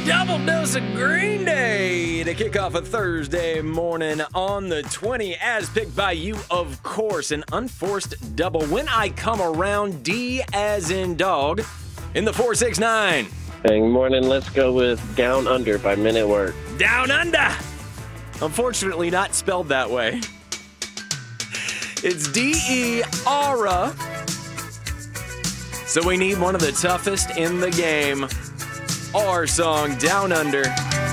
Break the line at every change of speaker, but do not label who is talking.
Double dose of Green Day to kick off a Thursday morning on the 20, as picked by you, of course. An unforced double. When I come around, D as in dog, in the 469.
Good morning. Let's go with Down Under by Men at Work.
Down Under. Unfortunately, not spelled that way. It's D-E-R-A. So we need one of the toughest in the game. Our song, Down Under.